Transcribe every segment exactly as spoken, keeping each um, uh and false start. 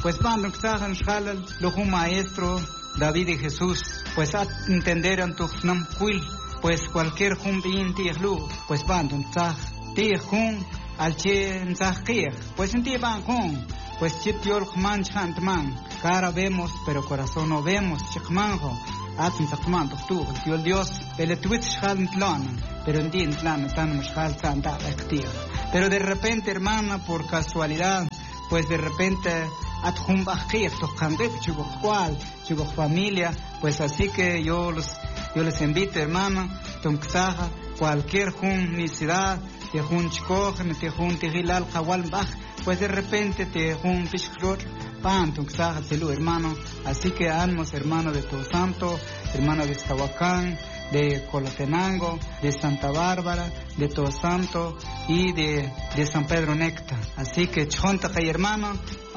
pues van los un maestro David y Jesús, pues a entender en tu nam cuil, pues cualquier jun bin tieglu, pues van un tag tiejun al chen zahkier, pues en ti van jun, pues chip yol man chant man, cara vemos pero corazón no vemos, chikmanjo. Hacen sacman doctor, Dios Dios, el twitch schalen plan, pero en din plan tan schal santa activa. Pero de repente, hermana, por casualidad, pues de repente adjum bajir, tocando chugo cual, chugo familia, pues así que yo los yo les invito, hermana, tonxaja, cualquier jun necesidad, te jun chikoch, te jun tigilal kawal baj, pues de repente te jun pishkrot. Panto, hermano. Así que ánimos, hermano de Todo Santo, hermano de Iztahuacán, de Colotenango, de Santa Bárbara, de Todo Santo y de, de San Pedro Necta. Así que chonta kay hermano,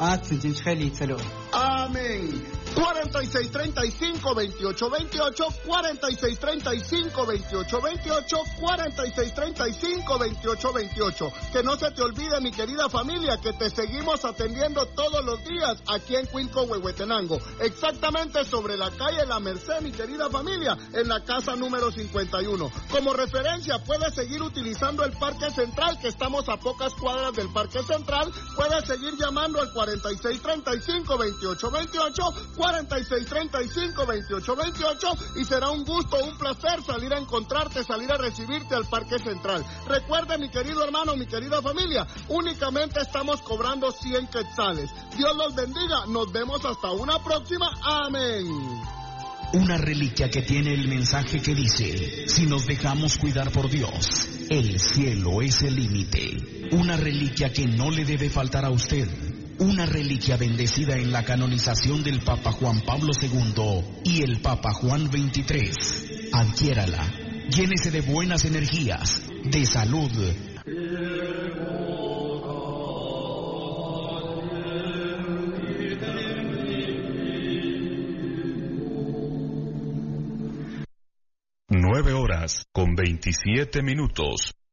amén. cuarenta y seis treinta y cinco veintiocho veintiocho, cuarenta y seis treinta y cinco veintiocho veintiocho, cuarenta y seis treinta y cinco veintiocho veintiocho. Que no se te olvide, mi querida familia, que te seguimos atendiendo todos los días aquí en Cuilco, Huehuetenango. Exactamente sobre la calle La Merced, mi querida familia, en la casa número cincuenta y uno. Como referencia, puedes seguir utilizando el Parque Central, que estamos a pocas cuadras del Parque Central. Puedes seguir llamando al cuarenta y seis treinta y cinco veintiocho veintiocho, cuarenta y seis treinta y cinco veintiocho veintiocho, y será un gusto, un placer salir a encontrarte, salir a recibirte al Parque Central. Recuerde, mi querido hermano, mi querida familia, únicamente estamos cobrando cien quetzales. Dios los bendiga, nos vemos hasta una próxima, amén. Una reliquia que tiene el mensaje que dice: si nos dejamos cuidar por Dios, el cielo es el límite. Una reliquia que no le debe faltar a usted. Una reliquia bendecida en la canonización del Papa Juan Pablo segundo y el Papa Juan veintitrés. Adquiérala. Llénese de buenas energías, de salud. Nueve horas con veintisiete minutos.